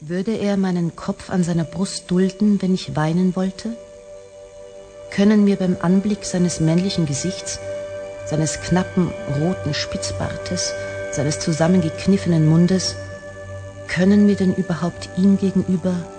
Würde er meinen Kopf an seiner Brust dulden, wenn ich weinen wollte? Können mir beim Anblick seines männlichen Gesichts, seines knappen, roten Spitzbartes, seines zusammengekniffenen Mundes, können mir denn überhaupt ihm gegenüber